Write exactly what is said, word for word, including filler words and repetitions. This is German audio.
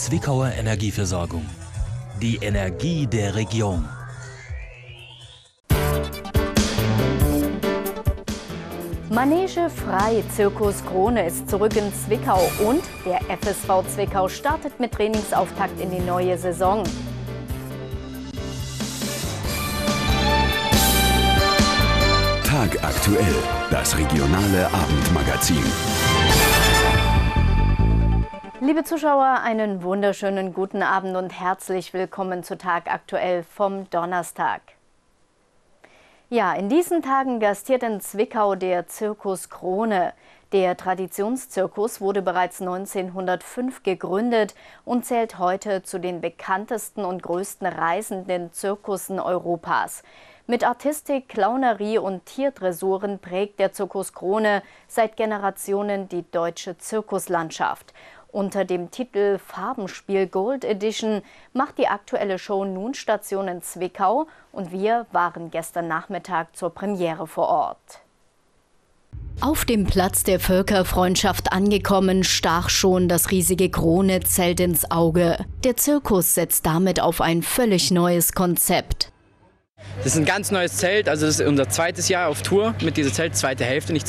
Zwickauer Energieversorgung. Die Energie der Region. Manege frei, Zirkus Krone ist zurück in Zwickau und der F S V Zwickau startet mit Trainingsauftakt in die neue Saison. Tagaktuell, das regionale Abendmagazin. Liebe Zuschauer, einen wunderschönen guten Abend und herzlich willkommen zu Tagaktuell vom Donnerstag. Ja, in diesen Tagen gastiert in Zwickau der Zirkus Krone. Der Traditionszirkus wurde bereits neunzehnhundertfünf gegründet und zählt heute zu den bekanntesten und größten reisenden Zirkussen Europas. Mit Artistik, Clownerie und Tierdressuren prägt der Zirkus Krone seit Generationen die deutsche Zirkuslandschaft. Unter dem Titel Farbenspiel Gold Edition macht die aktuelle Show nun Station in Zwickau und wir waren gestern Nachmittag zur Premiere vor Ort. Auf dem Platz der Völkerfreundschaft angekommen, stach schon das riesige Krone-Zelt ins Auge. Der Zirkus setzt damit auf ein völlig neues Konzept. Das ist ein ganz neues Zelt, also das ist unser zweites Jahr auf Tour mit dieser Zelt, zweite Hälfte, nicht